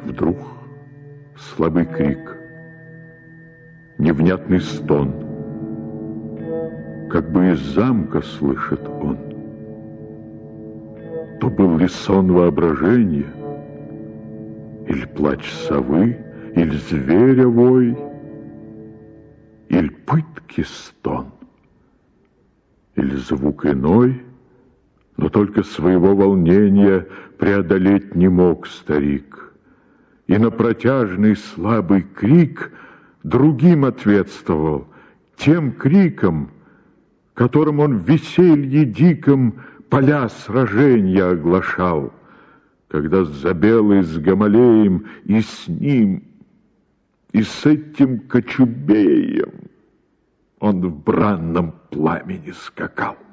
Вдруг слабый крик, невнятный стон, как бы из замка слышит он. То был ли сон воображения, или плач совы, или зверя вой, или пытки стон, или звук иной, но только своего волнения преодолеть не мог старик. И на протяжный слабый крик другим ответствовал, тем криком, которым он в веселье диком поля сражения оглашал, когда забелый с Гамалеем и с ним, и с этим Кочубеем он в бранном пламени скакал.